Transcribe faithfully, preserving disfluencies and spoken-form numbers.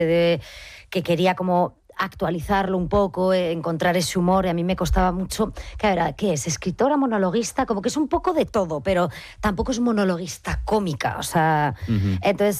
de, que quería como actualizarlo un poco, eh, encontrar ese humor, y a mí me costaba mucho. Claro, ¿qué es? ¿Escritora, monologuista? Como que es un poco de todo, pero tampoco es monologuista cómica, o sea, Ujú. entonces